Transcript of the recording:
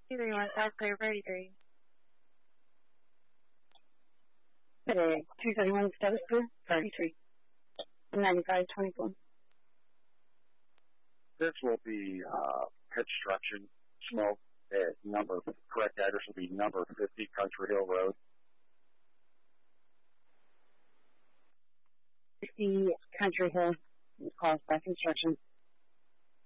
231 South Clear, Brady 3. Today, 231 status clear, 33. 9524. This will be construction smoke. Correct address will be number 50 Country Hill Road. 50 Country Hill, caused by construction.